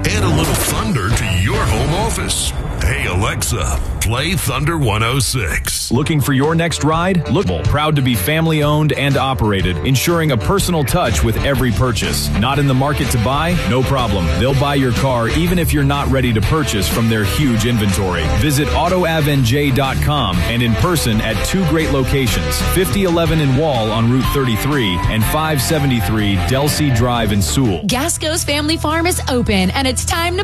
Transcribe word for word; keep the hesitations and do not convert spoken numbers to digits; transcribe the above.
Add a little thunder to your home office. Hey, Alexa, play Thunder one oh six. Looking for your next ride? Look, proud to be family owned and operated, ensuring a personal touch with every purchase. Not in the market to buy? No problem. They'll buy your car even if you're not ready to purchase from their huge inventory. Visit auto av n j dot com and in person at two great locations, fifty eleven in Wall on Route thirty-three and five seventy-three Delsea Drive in Sewell. Gasco's Family Farm is open and it's time to